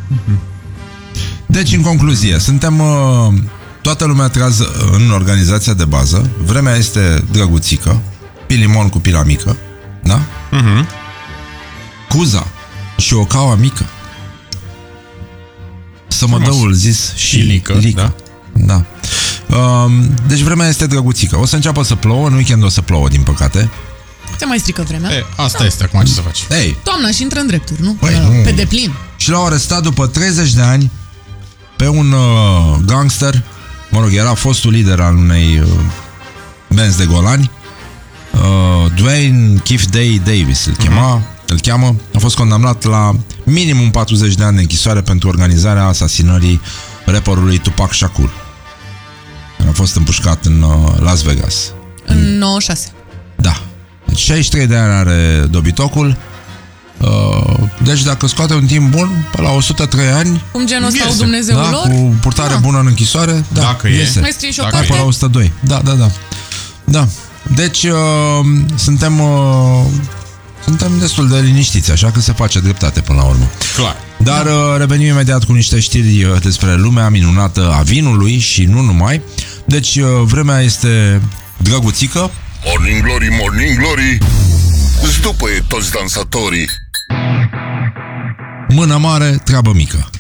Deci, în concluzie, suntem... toată lumea trează în organizația de bază. Vremea este drăguțică. Pilimon cu pila mică. Da? Cuza și o caua mică. Să mă dăul zis și lică. Da. Deci vremea este drăguțică. O să înceapă să plouă, în weekend o să plouă, din păcate. Se mai strică vremea. Asta este acum, ce să faci? Toamna și intră în drepturi, nu? Nu. Pe deplin. Și l-au arestat după 30 de ani pe un gangster. Mă rog, era fostul lider al unei benzi de golani, Dwayne Keith Day Davis îl cheamă. A fost condamnat la minimum 40 de ani de închisoare pentru organizarea asasinării rapperului Tupac Shakur, care a fost împușcat în Las Vegas în 96. Da. Deci 63 de ani are dobitocul. Deci dacă scoate un timp bun, pe la 103 ani, cum genul ăsta au Dumnezeul lor, cu purtare bună în închisoare, dacă iese. Mai scrie și o carte? Pe la 102. Da. Deci suntem destul de liniștiți, așa că se face dreptate până la urmă. Clar. Dar revenim imediat cu niște știri despre lumea minunată a vinului și nu numai. Deci vremea este drăguțică. Morning Glory, Morning Glory, îți după toți dansatorii. Mână mare, treabă mică.